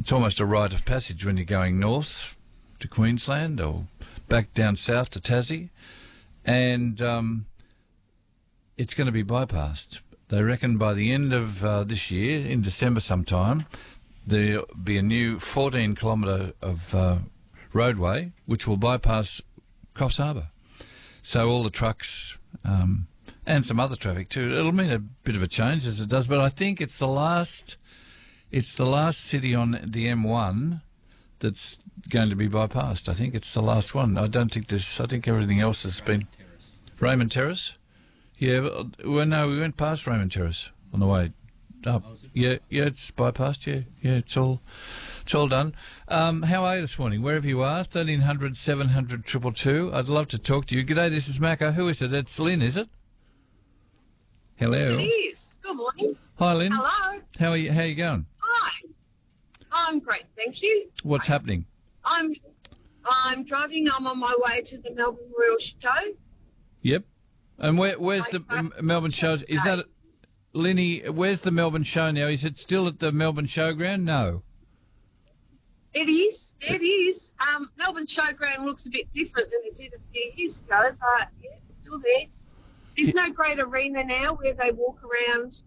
It's almost a rite of passage when you're going north to Queensland or back down south to Tassie, and it's going to be bypassed. They reckon by the end of this year, in December sometime, there'll be a new 14-kilometre of roadway which will bypass Coffs Harbour. So all the trucks and some other traffic too. It'll mean a bit of a change as it does, but I think it's the last city on the M1 that's going to be bypassed. I think it's the last one. I think everything else has been... Raymond Terrace? Yeah, well, no, we went past Raymond Terrace on the way up. Yeah, it's bypassed, yeah, it's all done. How are you this morning? Wherever you are, 1300 700 222. I'd love to talk to you. G'day, this is Macca. Who is it? It's Lynn, is it? Hello. Yes, it is. Good morning. Hi, Lynn. Hello. How are you going? Hi. I'm great, thank you. What's happening? I'm driving. I'm on my way to the Melbourne Royal Show. Yep. And where's the Melbourne show? Is that Linny? Where's the Melbourne show now? Is it still at the Melbourne Showground? No. It is. It is. Melbourne Showground looks a bit different than it did a few years ago, but yeah, it's still there. There's no great arena now where they walk around,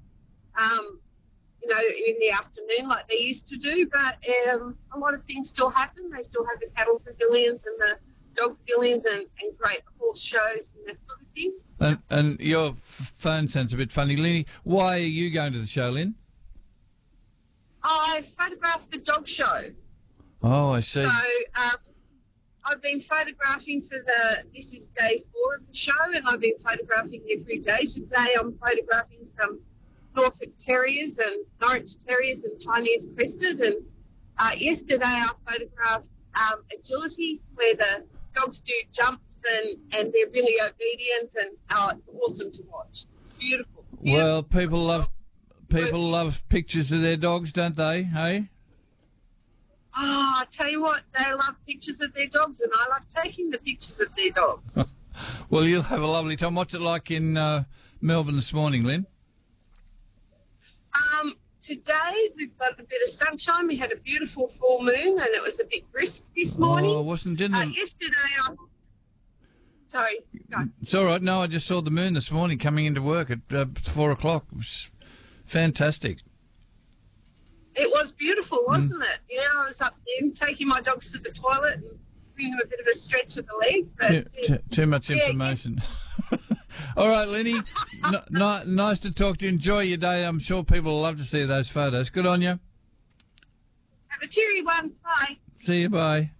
in the afternoon like they used to do, but a lot of things still happen. They still have the cattle pavilions and the dog pavilions and great horse shows and that sort of thing. And your phone sounds a bit funny, Linny. Why are you going to the show, Lynn? I photographed the dog show. Oh, I see. So I've been photographing this is day 4 of the show, and I've been photographing every day. Today I'm photographing some Norfolk Terriers and Norwich Terriers and Chinese Crested. And yesterday I photographed agility, where the dogs do jumps and they're really obedient, and it's awesome to watch. Beautiful. Well, people love pictures of their dogs, don't they? Hey. Oh, I tell you what, they love pictures of their dogs, and I love taking the pictures of their dogs. Well, you'll have a lovely time. What's it like in Melbourne this morning, Lynn? Today we've got a bit of sunshine. We had a beautiful full moon, and it was a bit brisk this morning. Oh, didn't it? Yesterday, sorry. Go. It's all right. No, I just saw the moon this morning coming into work at 4 o'clock. It was fantastic. It was beautiful, wasn't it? Yeah, I was up there taking my dogs to the toilet and giving them a bit of a stretch of the leg. But, too much information. All right, Lenny. Nice to talk to you. Enjoy your day. I'm sure people will love to see those photos. Good on you. Have a cheery one. Bye. See you. Bye.